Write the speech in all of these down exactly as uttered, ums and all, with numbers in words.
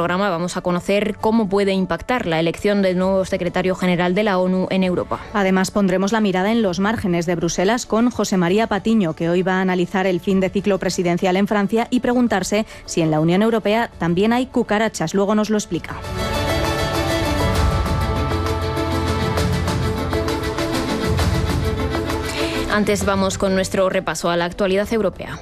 programa vamos a conocer cómo puede impactar la elección del nuevo secretario general de la ONU en Europa. Además, pondremos la mirada en los márgenes de Bruselas con José María Patiño, que hoy va a analizar el fin de ciclo presidencial en Francia y preguntarse si en la Unión Europea también hay cucarachas. Luego nos lo explica. Antes vamos con nuestro repaso a la actualidad europea.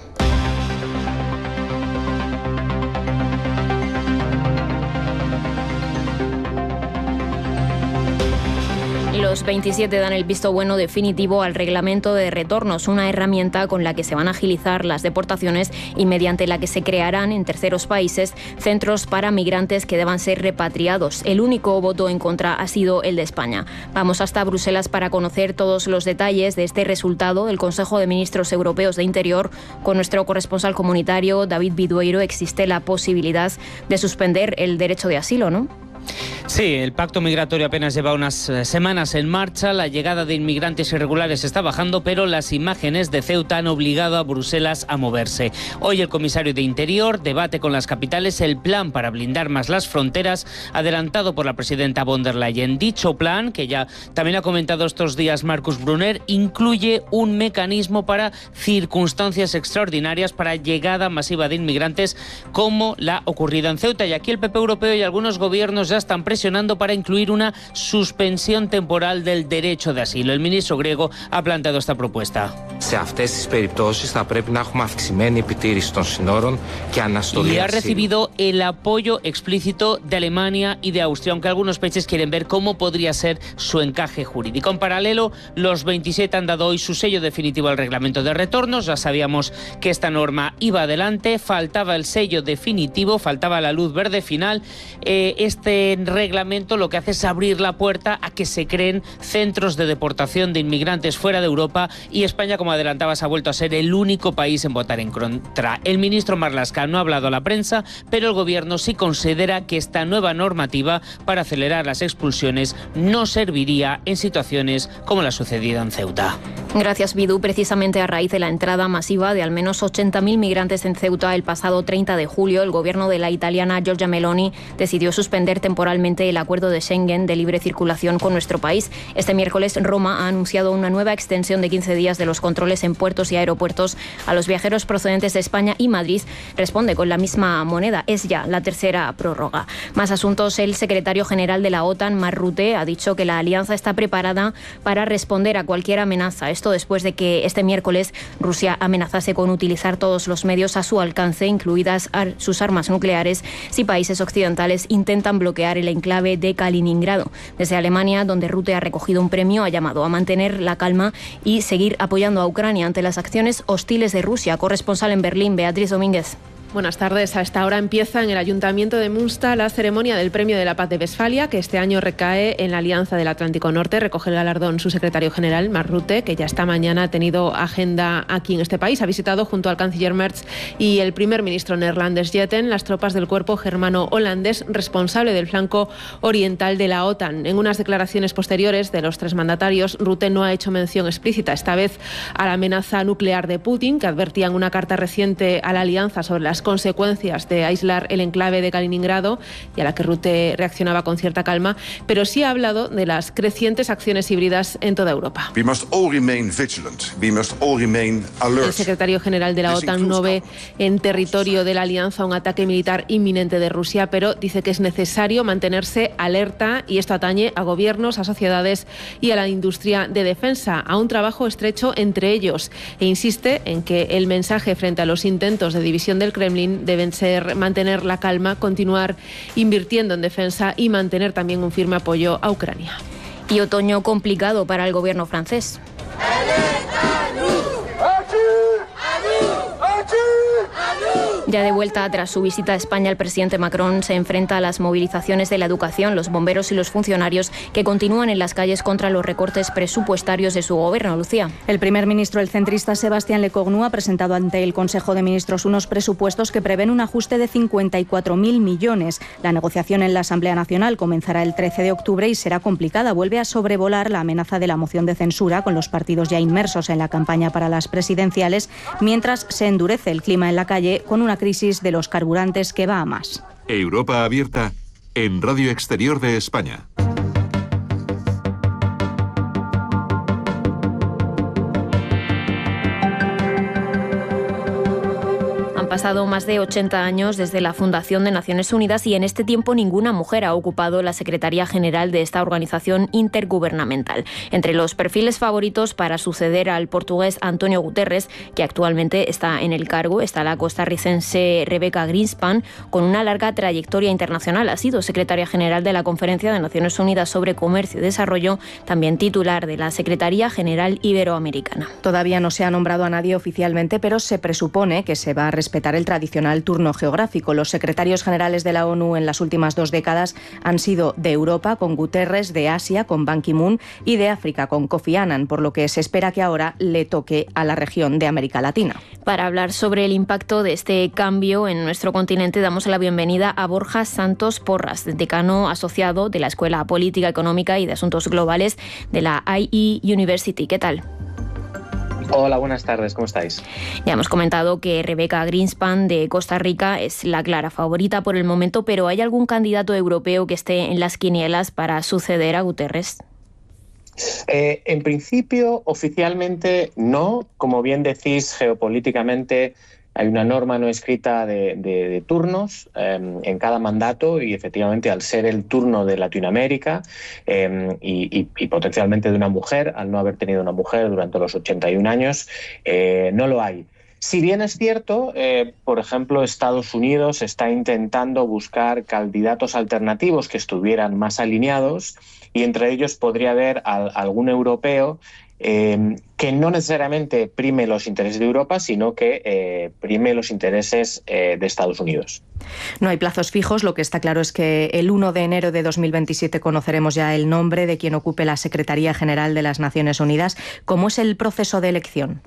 Los veintisiete dan el visto bueno definitivo al reglamento de retornos, una herramienta con la que se van a agilizar las deportaciones y mediante la que se crearán en terceros países centros para migrantes que deban ser repatriados. El único voto en contra ha sido el de España. Vamos hasta Bruselas para conocer todos los detalles de este resultado del Consejo de Ministros Europeos de Interior. Con nuestro corresponsal comunitario, David Bidueiro, existe la posibilidad de suspender el derecho de asilo, ¿no? Sí, el pacto migratorio apenas lleva unas semanas en marcha, la llegada de inmigrantes irregulares está bajando, pero las imágenes de Ceuta han obligado a Bruselas a moverse. Hoy el comisario de Interior debate con las capitales el plan para blindar más las fronteras, adelantado por la presidenta von der Leyen. Dicho plan, que ya también ha comentado estos días Markus Brunner, incluye un mecanismo para circunstancias extraordinarias para llegada masiva de inmigrantes como la ocurrida en Ceuta. Y aquí el P P europeo y algunos gobiernos ya están presionando para incluir una suspensión temporal del derecho de asilo. El ministro griego ha planteado esta propuesta. Y ha recibido el apoyo explícito de Alemania y de Austria, aunque algunos países quieren ver cómo podría ser su encaje jurídico. En paralelo, los veintisiete han dado hoy su sello definitivo al reglamento de retornos. Ya sabíamos que esta norma iba adelante, faltaba el sello definitivo, faltaba la luz verde final. Eh, este reglamento lo que hace es abrir la puerta a que se creen centros de deportación de inmigrantes fuera de Europa, y España, como adelantabas, ha vuelto a ser el único país en votar en contra. El ministro Marlaska no ha hablado a la prensa, pero el gobierno sí considera que esta nueva normativa para acelerar las expulsiones no serviría en situaciones como la sucedida en Ceuta. Gracias, Bidu. Precisamente a raíz de la entrada masiva de al menos ochenta mil migrantes en Ceuta el pasado treinta de julio, el gobierno de la italiana Giorgia Meloni decidió suspender temporalmente el acuerdo de Schengen de libre circulación con nuestro país. Este miércoles Roma ha anunciado una nueva extensión de quince días de los controles en puertos y aeropuertos a los viajeros procedentes de España, y Madrid responde con la misma moneda. Es ya la tercera prórroga. Más asuntos. El secretario general de la OTAN, Mark Rutte, ha dicho que la alianza está preparada para responder a cualquier amenaza. Esto después de que este miércoles Rusia amenazase con utilizar todos los medios a su alcance, incluidas sus armas nucleares, si países occidentales intentan bloquear el enclave de Kaliningrado. Desde Alemania, donde Rutte ha recogido un premio, ha llamado a mantener la calma y seguir apoyando a Ucrania ante las acciones hostiles de Rusia. Corresponsal en Berlín, Beatriz Domínguez. Buenas tardes. A esta hora empieza en el Ayuntamiento de Münster la ceremonia del Premio de la Paz de Westfalia, que este año recae en la Alianza del Atlántico Norte. Recoge el galardón su secretario general, Mark Rutte, que ya esta mañana ha tenido agenda aquí en este país. Ha visitado junto al canciller Merz y el primer ministro neerlandés Jetten las tropas del cuerpo germano-holandés responsable del flanco oriental de la OTAN. En unas declaraciones posteriores de los tres mandatarios, Rutte no ha hecho mención explícita, esta vez, a la amenaza nuclear de Putin, que advertía en una carta reciente a la alianza sobre las consecuencias de aislar el enclave de Kaliningrado, y a la que Rutte reaccionaba con cierta calma, pero sí ha hablado de las crecientes acciones híbridas en toda Europa. We must all remain vigilant. We must all remain alert. El secretario general de la OTAN no ve en territorio de la alianza un ataque militar inminente de Rusia, pero dice que es necesario mantenerse alerta, y esto atañe a gobiernos, a sociedades y a la industria de defensa, a un trabajo estrecho entre ellos, e insiste en que el mensaje frente a los intentos de división del Kremlin deben ser mantener la calma, continuar invirtiendo en defensa y mantener también un firme apoyo a Ucrania. Y otoño complicado para el gobierno francés. Ya de vuelta tras su visita a España, el presidente Macron se enfrenta a las movilizaciones de la educación, los bomberos y los funcionarios que continúan en las calles contra los recortes presupuestarios de su gobierno. Lucía. El primer ministro, el centrista Sébastien Lecornu, ha presentado ante el Consejo de Ministros unos presupuestos que prevén un ajuste de cincuenta y cuatro mil millones. La negociación en la Asamblea Nacional comenzará el trece de octubre y será complicada. Vuelve a sobrevolar la amenaza de la moción de censura, con los partidos ya inmersos en la campaña para las presidenciales, mientras se endurece el clima en la calle con una crisis de los carburantes que va a más. Europa Abierta en Radio Exterior de España. Han pasado más de ochenta años desde la fundación de Naciones Unidas y en este tiempo ninguna mujer ha ocupado la Secretaría General de esta organización intergubernamental. Entre los perfiles favoritos para suceder al portugués António Guterres, que actualmente está en el cargo, está la costarricense Rebecca Greenspan, con una larga trayectoria internacional. Ha sido secretaria general de la Conferencia de Naciones Unidas sobre Comercio y Desarrollo, también titular de la Secretaría General Iberoamericana. Todavía no se ha nombrado a nadie oficialmente, pero se presupone que se va a respetar el tradicional turno geográfico. Los secretarios generales de la ONU en las últimas dos décadas han sido de Europa con Guterres, de Asia con Ban Ki-moon y de África con Kofi Annan, por lo que se espera que ahora le toque a la región de América Latina. Para hablar sobre el impacto de este cambio en nuestro continente, damos la bienvenida a Borja Santos Porras, decano asociado de la Escuela Política, Económica y de Asuntos Globales de la I E University. ¿Qué tal? Hola, buenas tardes, ¿cómo estáis? Ya hemos comentado que Rebecca Greenspan de Costa Rica es la clara favorita por el momento, pero ¿hay algún candidato europeo que esté en las quinielas para suceder a Guterres? Eh, en principio, oficialmente no. Como bien decís, geopolíticamente hay una norma no escrita de, de, de turnos eh, en cada mandato y efectivamente al ser el turno de Latinoamérica eh, y, y, y potencialmente de una mujer, al no haber tenido una mujer durante los ochenta y un años, eh, no lo hay. Si bien es cierto, eh, por ejemplo, Estados Unidos está intentando buscar candidatos alternativos que estuvieran más alineados y entre ellos podría haber al, algún europeo Eh, que no necesariamente prime los intereses de Europa, sino que eh, prime los intereses eh, de Estados Unidos. No hay plazos fijos, lo que está claro es que el uno de enero de dos mil veintisiete conoceremos ya el nombre de quien ocupe la Secretaría General de las Naciones Unidas. ¿Cómo es el proceso de elección?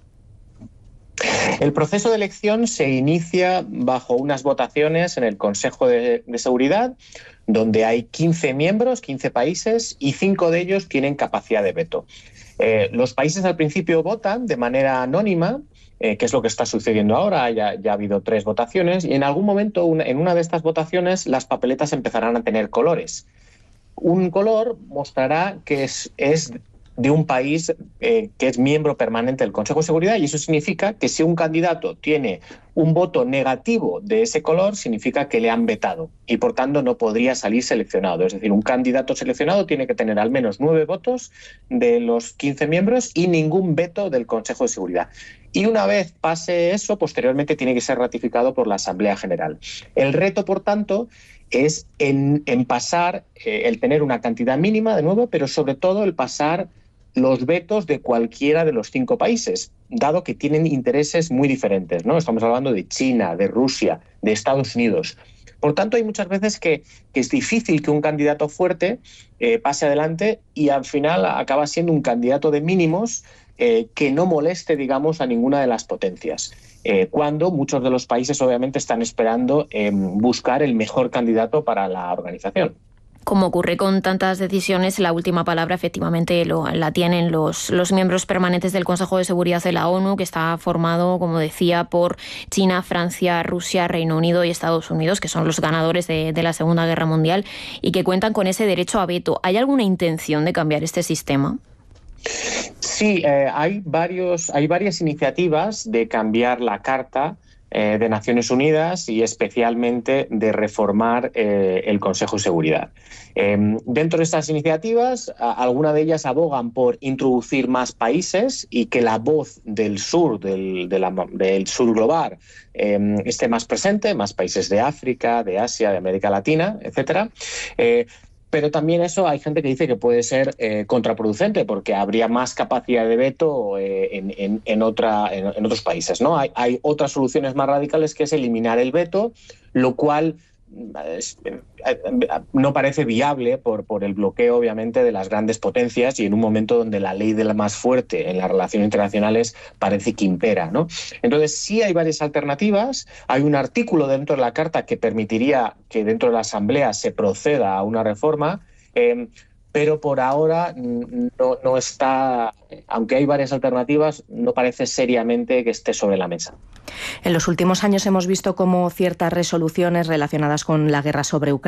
El proceso de elección se inicia bajo unas votaciones en el Consejo de, de Seguridad, donde hay quince miembros, quince países, y cinco de ellos tienen capacidad de veto. Eh, los países al principio votan de manera anónima, eh, que es lo que está sucediendo ahora. Ya, ya ha habido tres votaciones y en algún momento una, en una de estas votaciones las papeletas empezarán a tener colores. Un color mostrará que es, es de un país eh, que es miembro permanente del Consejo de Seguridad y eso significa que si un candidato tiene un voto negativo de ese color, significa que le han vetado y por tanto no podría salir seleccionado. Es decir, un candidato seleccionado tiene que tener al menos nueve votos de los quince miembros y ningún veto del Consejo de Seguridad. Y una vez pase eso, posteriormente tiene que ser ratificado por la Asamblea General. El reto, por tanto, es en, en pasar, eh, el tener una cantidad mínima de nuevo, pero sobre todo el pasar los vetos de cualquiera de los cinco países, dado que tienen intereses muy diferentes, ¿no? Estamos hablando de China, de Rusia, de Estados Unidos. Por tanto, hay muchas veces que, que es difícil que un candidato fuerte eh, pase adelante y al final acaba siendo un candidato de mínimos eh, que no moleste, digamos, a ninguna de las potencias. Eh, cuando muchos de los países obviamente están esperando eh, buscar el mejor candidato para la organización. Como ocurre con tantas decisiones, la última palabra efectivamente lo, la tienen los, los miembros permanentes del Consejo de Seguridad de la ONU, que está formado, como decía, por China, Francia, Rusia, Reino Unido y Estados Unidos, que son los ganadores de, de la Segunda Guerra Mundial y que cuentan con ese derecho a veto. ¿Hay alguna intención de cambiar este sistema? Sí, eh, hay, varios, hay varias iniciativas de cambiar la Carta eh, de Naciones Unidas y especialmente de reformar eh, el Consejo de Seguridad. Eh, dentro de estas iniciativas, algunas de ellas abogan por introducir más países y que la voz del sur, del, de la, del sur global, eh, esté más presente, más países de África, de Asia, de América Latina, etcétera. Eh, Pero también eso hay gente que dice que puede ser eh, contraproducente porque habría más capacidad de veto eh, en, en, en, otra, en, en otros países, ¿no? Hay, hay otras soluciones más radicales que es eliminar el veto, lo cual no parece viable por, por el bloqueo, obviamente, de las grandes potencias y en un momento donde la ley de la más fuerte en las relaciones internacionales parece que impera, ¿no? Entonces, sí hay varias alternativas. Hay un artículo dentro de la Carta que permitiría que dentro de la Asamblea se proceda a una reforma. Eh, pero por ahora no, no está, aunque hay varias alternativas, no parece seriamente que esté sobre la mesa. En los últimos años hemos visto cómo ciertas resoluciones relacionadas con la guerra sobre Ucrania